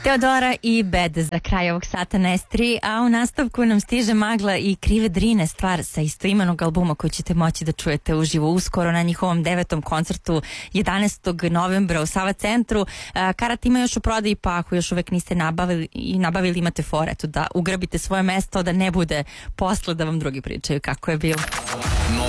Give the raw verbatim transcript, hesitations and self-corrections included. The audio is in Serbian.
Teodora i Bed za kraj ovog sata na es tri, a u nastavku nam stiže Magla i Krive Drine, stvar sa istoimenog albuma koju ćete moći da čujete uživo uskoro na njihovom devetom koncertu jedanaestog novembra u Sava centru. Karat ima još u prodaji, pa ako još uvek niste nabavili i nabavili imate fore, eto da ugrabite svoje mesto, da ne bude posle da vam drugi pričaju kako je bilo.